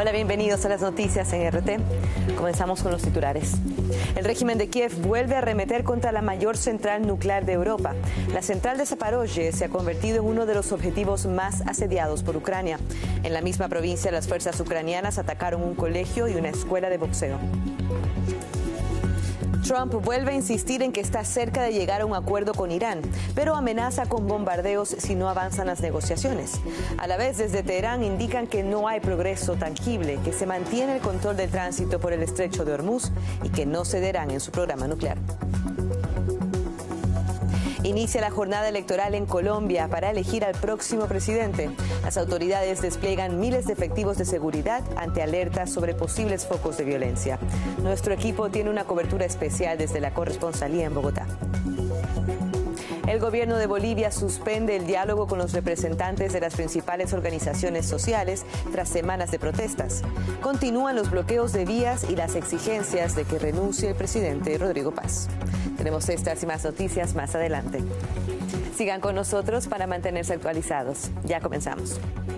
Hola, bienvenidos a las noticias en RT. Comenzamos con los titulares. El régimen de Kiev vuelve a arremeter contra la mayor central nuclear de Europa. La central de Zaporozhye se ha convertido en uno de los objetivos más asediados por Ucrania. En la misma provincia, las fuerzas ucranianas atacaron un colegio y una escuela de boxeo. Trump vuelve a insistir en que está cerca de llegar a un acuerdo con Irán, pero amenaza con bombardeos si no avanzan las negociaciones. A la vez, desde Teherán indican que no hay progreso tangible, que se mantiene el control del tránsito por el estrecho de Hormuz y que no cederán en su programa nuclear. Inicia la jornada electoral en Colombia para elegir al próximo presidente. Las autoridades despliegan miles de efectivos de seguridad ante alertas sobre posibles focos de violencia. Nuestro equipo tiene una cobertura especial desde la corresponsalía en Bogotá. El gobierno de Bolivia suspende el diálogo con los representantes de las principales organizaciones sociales tras semanas de protestas. Continúan los bloqueos de vías y las exigencias de que renuncie el presidente Rodrigo Paz. Tenemos estas y más noticias más adelante. Sigan con nosotros para mantenerse actualizados. Ya comenzamos.